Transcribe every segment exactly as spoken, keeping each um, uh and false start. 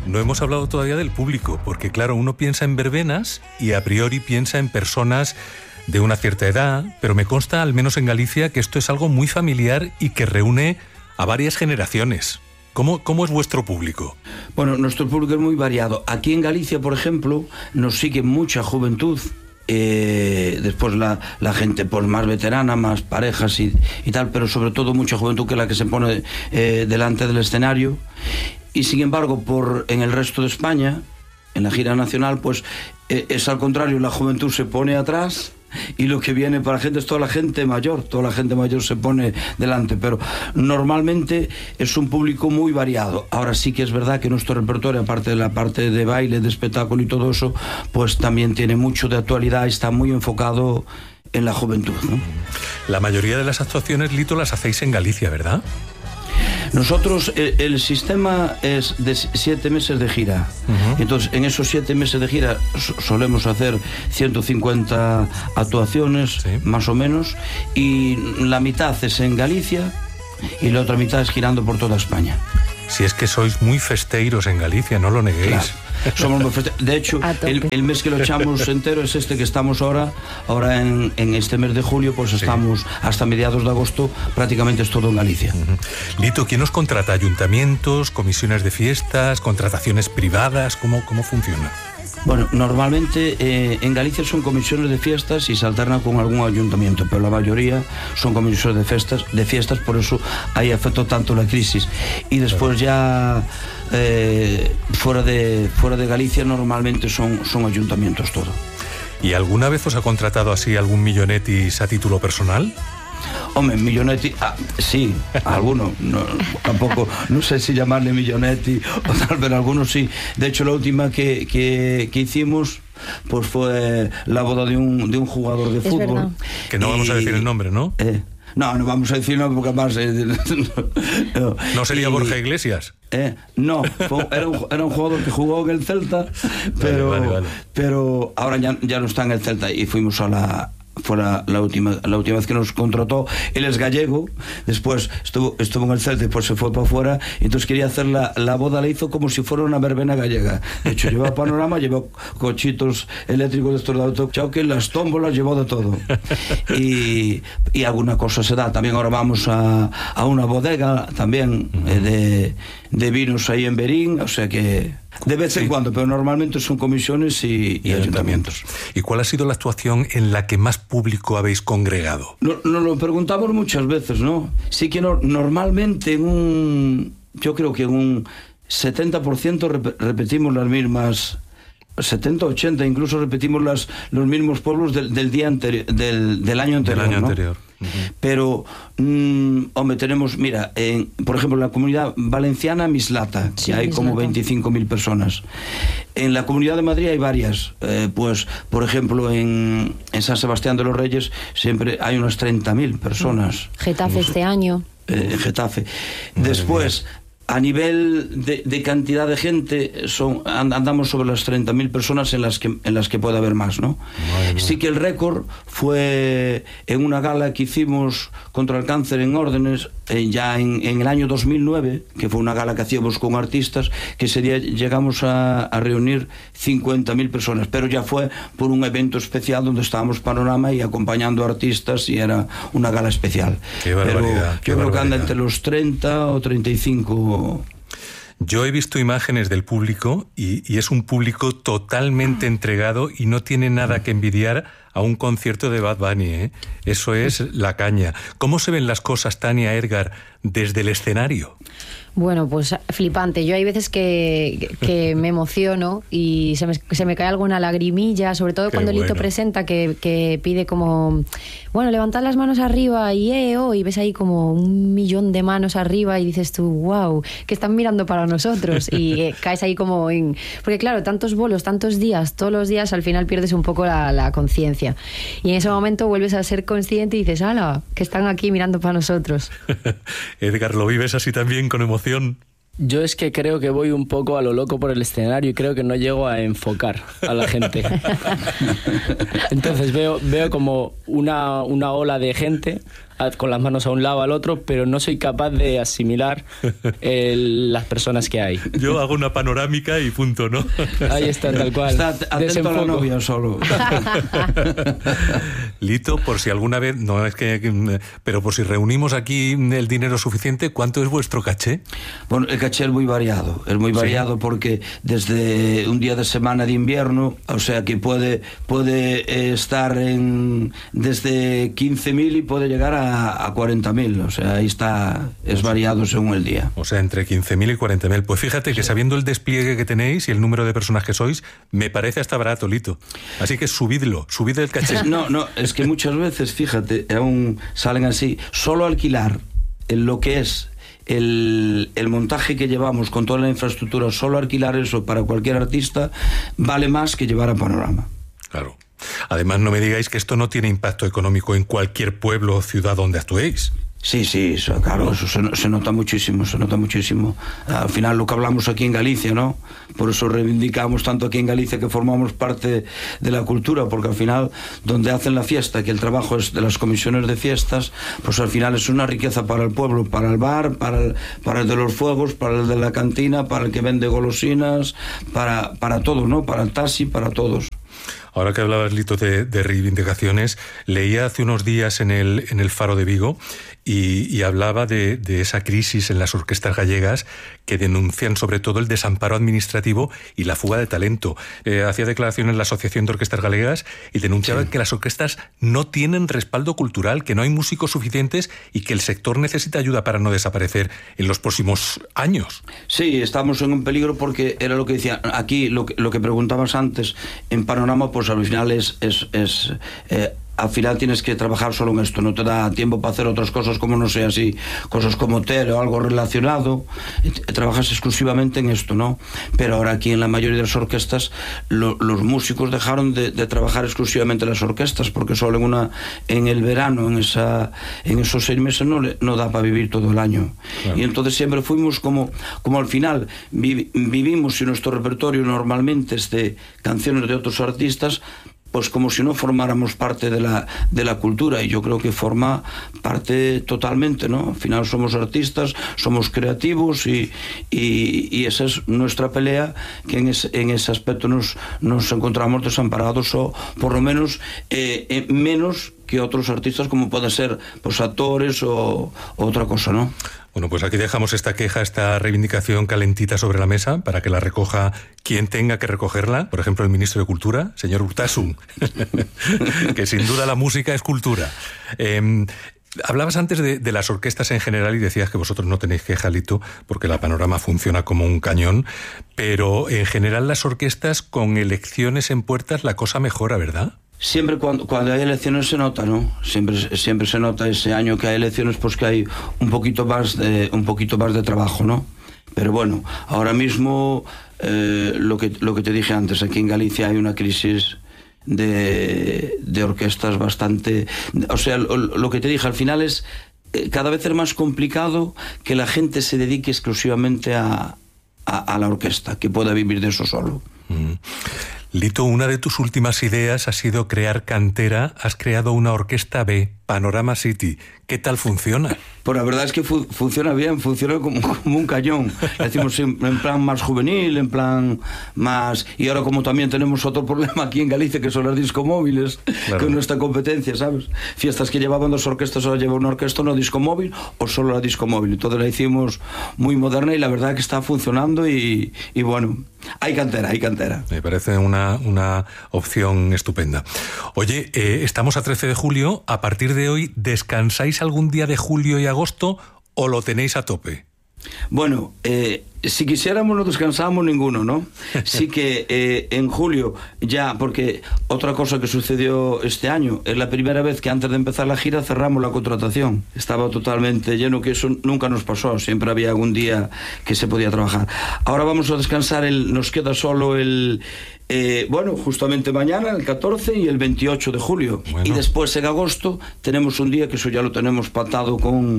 no hemos hablado todavía del público, porque claro, uno piensa en verbenas y a priori piensa en personas de una cierta edad, pero me consta, al menos en Galicia, que esto es algo muy familiar y que reúne a varias generaciones. ¿Cómo, cómo es vuestro público? Bueno, nuestro público es muy variado. Aquí en Galicia, por ejemplo, nos sigue mucha juventud. Eh, después la, la gente pues más veterana, más parejas y, y tal, pero sobre todo mucha juventud, que es la que se pone eh, delante del escenario. Y sin embargo, por en el resto de España, en la gira nacional, pues eh, es al contrario, la juventud se pone atrás y lo que viene para la gente es toda la gente mayor, toda la gente mayor se pone delante, pero normalmente es un público muy variado. Ahora sí que es verdad que nuestro repertorio, aparte de la parte de baile, de espectáculo y todo eso, pues también tiene mucho de actualidad y está muy enfocado en la juventud, ¿no? La mayoría de las actuaciones, Lito, las hacéis en Galicia, ¿verdad? Nosotros, el, el sistema es de siete meses de gira. Uh-huh. Entonces, en esos siete meses de gira solemos hacer ciento cincuenta actuaciones, sí, más o menos, y la mitad es en Galicia y la otra mitad es girando por toda España. Si es que sois muy festeiros en Galicia, no lo neguéis. Claro. Somos muy feste... De hecho, el, el mes que lo echamos entero es este que estamos ahora. Ahora en, en este mes de julio, pues estamos, sí, hasta mediados de agosto, prácticamente es todo en Galicia. Uh-huh. Lito, ¿quién os contrata? ¿Ayuntamientos, comisiones de fiestas, contrataciones privadas? ¿Cómo, cómo funciona? Bueno, normalmente eh, en Galicia son comisiones de fiestas y se alternan con algún ayuntamiento, pero la mayoría son comisiones de fiestas, de fiestas, por eso ahí afectó tanto la crisis. Y después ya eh, fuera de fuera de Galicia normalmente son, son ayuntamientos todo. ¿Y alguna vez os ha contratado así algún millonetis a título personal? Hombre, millonetti, ah, sí, alguno, no, tampoco, no sé si llamarle millonetti o tal, pero algunos sí. De hecho, la última que, que, que hicimos, pues fue la boda de un, de un jugador de es fútbol. Verdad. Que no y, vamos a decir el nombre, ¿no? Eh, no, no vamos a decirlo porque más... Eh, no, ¿No sería y, Borja Iglesias? Eh, no, fue, era, un, era un jugador que jugó en el Celta, pero, vale, vale, vale. pero ahora ya, ya no está en el Celta y fuimos a la... Fue la, la, última, la última vez que nos contrató. Él es gallego, después estuvo, estuvo en el Celta y después se fue para afuera, y entonces quería hacer la, la boda, la hizo como si fuera una verbena gallega. De hecho, llevaba panorama, llevó cochitos eléctricos de estos de autochoque, las tómbolas, llevó de todo. Y, y alguna cosa se da. También ahora vamos a, a una bodega también eh, de, de vinos ahí en Berín, o sea que de vez en sí. cuando, pero normalmente son comisiones y, y, y ayuntamientos. ¿Y cuál ha sido la actuación en la que más público habéis congregado? Nos no lo preguntamos muchas veces, ¿no? Sí que no, normalmente en un... Yo creo que en un setenta por ciento rep repetimos las mismas... setenta, ochenta, incluso repetimos las, los mismos pueblos del, del día anterior, del, del año anterior, del año ¿no? anterior. Uh-huh. Pero, mmm, hombre, tenemos, mira, en, por ejemplo, en la comunidad valenciana, Mislata, sí, que hay Mislata. Como veinticinco mil personas. En la Comunidad de Madrid hay varias, eh, pues, por ejemplo, en, en San Sebastián de los Reyes siempre hay unas treinta mil personas. Getafe no sé, este año. Eh, Getafe. Madre Después... Mía. A nivel de, de cantidad de gente, son, andamos sobre las treinta mil personas en las que, en las que puede haber más, ¿no? Madre sí que el récord fue en una gala que hicimos contra el cáncer en Órdenes, eh, ya en, en el año dos mil nueve, que fue una gala que hacíamos con artistas, que ese día llegamos a, a reunir cincuenta mil personas, pero ya fue por un evento especial donde estábamos Panorama y acompañando a artistas, y era una gala especial. Qué barbaridad, pero qué yo barbaridad. creo que anda entre los treinta o treinta y cinco. Yo he visto imágenes del público y, y es un público totalmente entregado y no tiene nada que envidiar a un concierto de Bad Bunny, ¿eh? Eso es la caña. ¿Cómo se ven las cosas, Tania, Edgar, desde el escenario? Bueno, pues flipante. Yo hay veces que, que me emociono y se me, se me cae alguna lagrimilla, sobre todo Qué cuando bueno. Lito presenta, que, que pide como, bueno, levantad las manos arriba y eh, oh, y ves ahí como un millón de manos arriba y dices tú, wow, que están mirando para nosotros, y eh, caes ahí como en... Porque claro, tantos bolos, tantos días, todos los días al final pierdes un poco la, la conciencia, y en ese momento vuelves a ser consciente y dices, ¡hala!, que están aquí mirando para nosotros. Edgar, ¿lo vives así también, con emoción? Yo es que creo que voy un poco a lo loco por el escenario y creo que no llego a enfocar a la gente. Entonces veo, veo como una, una ola de gente con las manos a un lado al otro, pero no soy capaz de asimilar el, las personas que hay. Yo hago una panorámica y punto, ¿no? Ahí está, tal cual. Está atento a la novia solo. Lito, por si alguna vez, no es que, pero por si reunimos aquí el dinero suficiente, ¿cuánto es vuestro caché? Bueno, el caché es muy variado, es muy variado, sí, porque desde un día de semana de invierno, o sea que puede, puede estar en desde quince mil y puede llegar a a cuarenta mil, o sea, ahí está, es variado según el día. O sea, entre quince mil y cuarenta mil. Pues fíjate que sabiendo el despliegue que tenéis y el número de personas que sois, me parece hasta barato, Lito. Así que subidlo, subid el caché. No, no, es que muchas veces, fíjate, aún salen así, solo alquilar en lo que es El, el montaje que llevamos con toda la infraestructura, solo alquilar eso para cualquier artista vale más que llevar a Panorama. Claro. Además, no me digáis que esto no tiene impacto económico en cualquier pueblo o ciudad donde actuéis. Sí, sí, eso, claro, eso se, se nota muchísimo, se nota muchísimo. Al final lo que hablamos aquí en Galicia, ¿no? Por eso reivindicamos tanto aquí en Galicia que formamos parte de la cultura, porque al final donde hacen la fiesta, que el trabajo es de las comisiones de fiestas, pues al final es una riqueza para el pueblo, para el bar, para el, para el de los fuegos, para el de la cantina, para el que vende golosinas, para, para todos, ¿no? Para el taxi, para todos. Ahora que hablabas, Lito, de, de reivindicaciones, leía hace unos días en el, en el Faro de Vigo y, y hablaba de, de esa crisis en las orquestas gallegas que denuncian sobre todo el desamparo administrativo y la fuga de talento. Eh, hacía declaraciones la Asociación de Orquestas Galegas y denunciaba, sí, que las orquestas no tienen respaldo cultural, que no hay músicos suficientes y que el sector necesita ayuda para no desaparecer en los próximos años. Sí, estamos en un peligro porque era lo que decía aquí, lo que, lo que preguntabas antes, en Panorama, pues al final es, es, es eh, al final tienes que trabajar solo en esto, no te da tiempo para hacer otras cosas como, no sé, así, cosas como tele o algo relacionado, trabajas exclusivamente en esto, ¿no? Pero ahora aquí en la mayoría de las orquestas lo, los músicos dejaron de, de trabajar exclusivamente en las orquestas, porque solo en una en el verano, en esa en esos seis meses no, le, no da para vivir todo el año. Claro. Y entonces siempre fuimos como, como al final vi, vivimos, y nuestro repertorio normalmente es de canciones de otros artistas, pues como si no formáramos parte de la, de la cultura, y yo creo que forma parte totalmente, ¿no? Al final somos artistas, somos creativos y, y, y esa es nuestra pelea, que en, es, en ese aspecto nos, nos encontramos desamparados, o por lo menos eh, eh, menos que otros artistas como pueden ser pues actores o, o otra cosa, ¿no? Bueno, pues aquí dejamos esta queja, esta reivindicación calentita sobre la mesa para que la recoja quien tenga que recogerla. Por ejemplo, el ministro de Cultura, señor Urtasun, que sin duda la música es cultura. Eh, hablabas antes de, de las orquestas en general y decías que vosotros no tenéis queja, Lito, porque la Panorama funciona como un cañón, pero en general las orquestas con elecciones en puertas la cosa mejora, ¿verdad? Siempre cuando, cuando hay elecciones se nota, ¿no? Siempre, siempre se nota ese año que hay elecciones, pues que hay un poquito más de, un poquito más de trabajo, ¿no? Pero bueno, ahora mismo eh, lo que, lo que te dije antes, aquí en Galicia hay una crisis de, de orquestas bastante... O sea, lo, lo que te dije al final es eh, cada vez es más complicado que la gente se dedique exclusivamente a, a, a la orquesta, que pueda vivir de eso solo. Mm. Lito, una de tus últimas ideas ha sido crear cantera. Has creado una orquesta B, Panorama City. ¿Qué tal funciona? Pues la verdad es que fu funciona bien, funciona como, como un cañón. Lo decimos en, en plan más juvenil, en plan más... Y ahora como también tenemos otro problema aquí en Galicia, que son las discomóviles, claro, con nuestra competencia, ¿sabes? Fiestas que llevaban dos orquestas, ahora lleva una orquesta, una discomóvil o solo la discomóvil. Entonces la hicimos muy moderna y la verdad que está funcionando y, y bueno, hay cantera, hay cantera. Me parece una, una opción estupenda. Oye, eh, estamos a trece de julio. A partir de hoy, ¿descansáis algún día de julio y agosto o lo tenéis a tope? Bueno, eh, si quisiéramos no descansamos ninguno, ¿no? Sí que eh, en julio ya, porque otra cosa que sucedió este año, es la primera vez que antes de empezar la gira cerramos la contratación. Estaba totalmente lleno, que eso nunca nos pasó, siempre había algún día que se podía trabajar. Ahora vamos a descansar, el, nos queda solo el... Eh, bueno, justamente mañana, el catorce y el veintiocho de julio. Bueno. Y después en agosto tenemos un día, que eso ya lo tenemos patado con...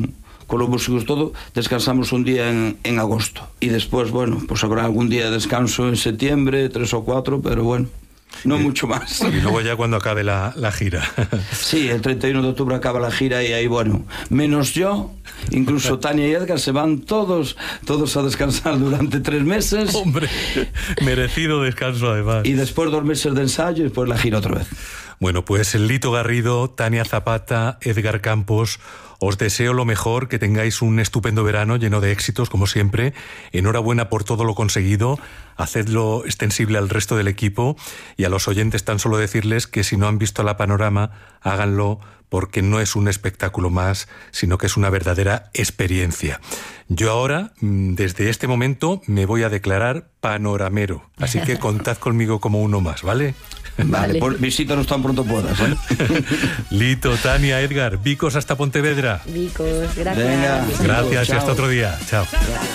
con los músicos todo, descansamos un día en, en agosto. Y después, bueno, pues habrá algún día de descanso en septiembre, tres o cuatro, pero bueno, no y, mucho más. Y luego ya cuando acabe la, la gira. Sí, el treinta y uno de octubre acaba la gira y ahí, bueno, menos yo, incluso Tania y Edgar se van todos, todos a descansar durante tres meses. Hombre, merecido descanso además. Y después dos meses de ensayo y después la gira otra vez. Bueno, pues Lito Garrido, Tania Zapata, Edgar Campos, os deseo lo mejor, que tengáis un estupendo verano lleno de éxitos, como siempre. Enhorabuena por todo lo conseguido. Hacedlo extensible al resto del equipo y a los oyentes tan solo decirles que si no han visto la Panorama, háganlo, porque no es un espectáculo más, sino que es una verdadera experiencia. Yo ahora, desde este momento, me voy a declarar panoramero, así que contad conmigo como uno más, ¿vale? Vale, pues visítanos tan pronto puedas, ¿eh? Lito, Tania, Edgar, Vicos hasta Pontevedra. Vicos, gracias. Venga, gracias chao. Y hasta otro día. Chao.